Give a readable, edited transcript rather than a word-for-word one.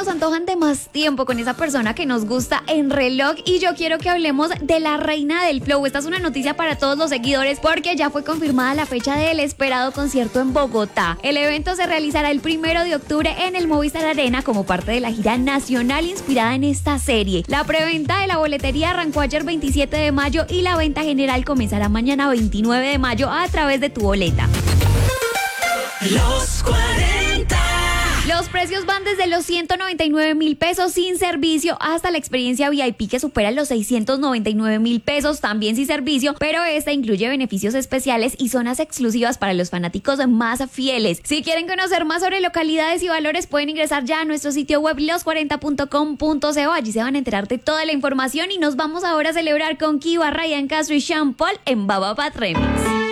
nos antojan de más tiempo con esa persona que nos gusta en reloj y yo quiero que hablemos de la reina del flow. Esta es una noticia para todos los seguidores porque ya fue confirmada la fecha del esperado concierto en Bogotá. El evento se realizará el 1 de octubre en el Movistar Arena como parte de la gira nacional inspirada en esta serie. La preventa de la boletería arrancó ayer 27 de mayo y la venta general comenzará mañana 29 de mayo a través de Tu Boleta. Los 40. Los precios van desde los 199,000 pesos sin servicio hasta la experiencia VIP que supera los 699,000 pesos también sin servicio, pero esta incluye beneficios especiales y zonas exclusivas para los fanáticos más fieles. Si quieren conocer más sobre localidades y valores pueden ingresar ya a nuestro sitio web los40.com.co. Allí se van a enterar de toda la información y nos vamos ahora a celebrar con Kiva, Ryan Castro y Sean Paul en Baba Pat Remix.